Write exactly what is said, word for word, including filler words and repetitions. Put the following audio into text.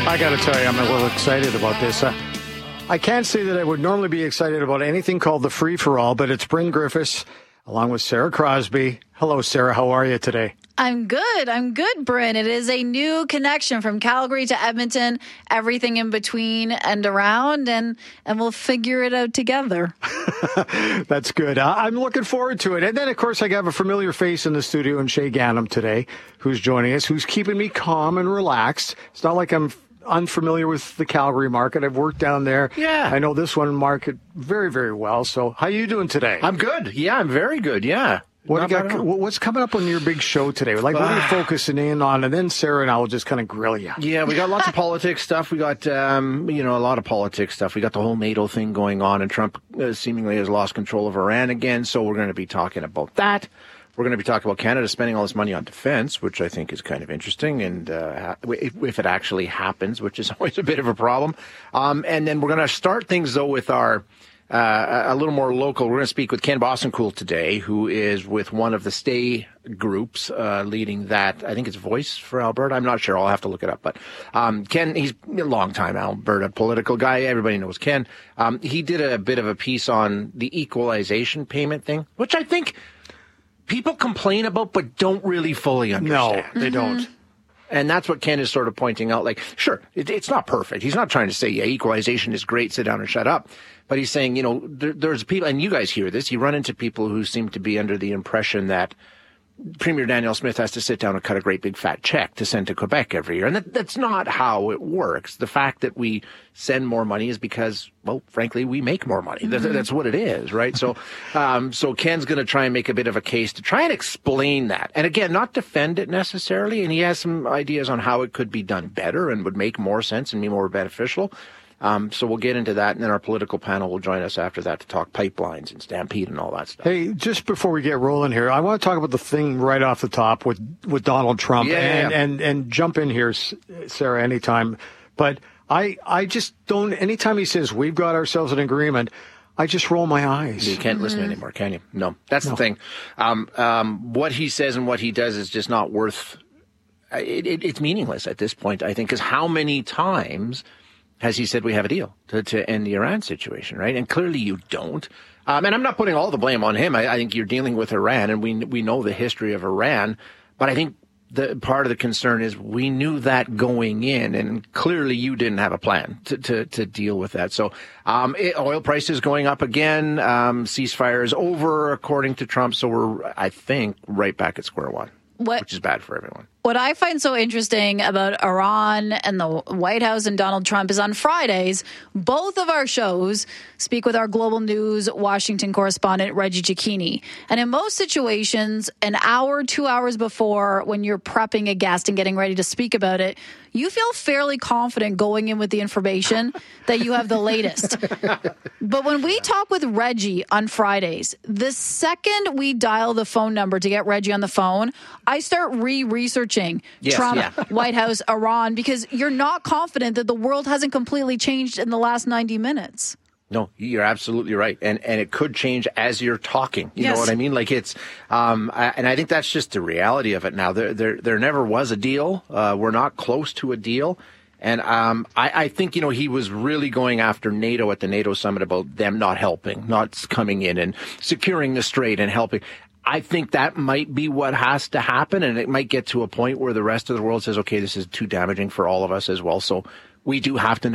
I got to tell you, I'm a little excited about this. Uh, I can't say that I would normally be excited about anything called the free-for-all, but it's Bryn Griffiths along with Sarah Crosby. Hello, Sarah. How are you today? I'm good. I'm good, Bryn. It is a new connection from Calgary to Edmonton, everything in between and around, and, and we'll figure it out together. That's good. Uh, I'm looking forward to it. And then, of course, I have a familiar face in the studio in Shay Gannam today, who's joining us, who's keeping me calm and relaxed. It's not like I'm unfamiliar with the Calgary market. I've worked down there. Yeah. I know this one market very, very well. So how are you doing today? I'm good. Yeah, I'm very good. Yeah. What do you got, what's coming up on your big show today? Like, what are you focusing in on? And then Sarah and I will just kind of grill you. Yeah, we got lots of politics stuff. We got, um, you know, a lot of politics stuff. We got the whole NATO thing going on, and Trump uh, seemingly has lost control of Iran again. So we're going to be talking about that. We're going to be talking about Canada spending all this money on defense, which I think is kind of interesting, and uh, if, if it actually happens, which is always a bit of a problem. Um, and then we're going to start things, though, with our uh, a little more local. We're going to speak with Ken Bossencool today, who is with one of the Stay groups uh, leading that. I think it's Voice for Alberta. I'm not sure. I'll have to look it up. But um, Ken, he's a long-time Alberta political guy. Everybody knows Ken. Um, he did a bit of a piece on the equalization payment thing, which I think people complain about but don't really fully understand. No, they don't. And that's what Ken is sort of pointing out. Like, sure, it, it's not perfect. He's not trying to say, yeah, equalization is great, sit down and shut up. But he's saying, you know, there, there's people, and you guys hear this, you run into people who seem to be under the impression that Premier Danielle Smith has to sit down and cut a great big fat check to send to Quebec every year. And that, that's not how it works. The fact that we send more money is because, well, frankly, we make more money. Mm-hmm. That's, that's what it is, right? So, um, so Ken's going to try and make a bit of a case to try and explain that. And again, not defend it necessarily. And he has some ideas on how it could be done better and would make more sense and be more beneficial. Um, so we'll get into that, and then our political panel will join us after that to talk pipelines and Stampede and all that stuff. Hey, just before we get rolling here, I want to talk about the thing right off the top with, with Donald Trump. Yeah, and, yeah. and and jump in here, Sarah, anytime. But I I just don't, anytime he says we've got ourselves an agreement, I just roll my eyes. You can't listen anymore, can you? No, that's no. the thing. Um, um, what he says and what he does is just not worth, it, it, it's meaningless at this point, I think, because how many times has he said we have a deal to, to end the Iran situation, right? And clearly you don't. Um, and I'm not putting all the blame on him. I, I think you're dealing with Iran, and we we know the history of Iran. But I think the part of the concern is we knew that going in, and clearly you didn't have a plan to to, to deal with that. So um, it, oil prices going up again. Um, ceasefire is over, according to Trump. So we're, I think, right back at square one, what, which is bad for everyone. What I find so interesting about Iran and the White House and Donald Trump is on Fridays, both of our shows speak with our Global News Washington correspondent, Reggie Cicchini. And in most situations, an hour, two hours before, when you're prepping a guest and getting ready to speak about it, you feel fairly confident going in with the information that you have the latest. But when we talk with Reggie on Fridays, the second we dial the phone number to get Reggie on the phone, I start re-researching yes, Trump, yeah. White House, Iran, because you're not confident that the world hasn't completely changed in the last ninety minutes. No, you're absolutely right. And and it could change as you're talking. You yes. know what I mean? Like it's, um, I, and I think that's just the reality of it now. There, there, there never was a deal. Uh, we're not close to a deal. And um, I, I think, you know, he was really going after NATO at the NATO summit about them not helping, not coming in and securing the strait and helping. I think that might be what has to happen. And it might get to a point where the rest of the world says, okay, this is too damaging for all of us as well. So we do have to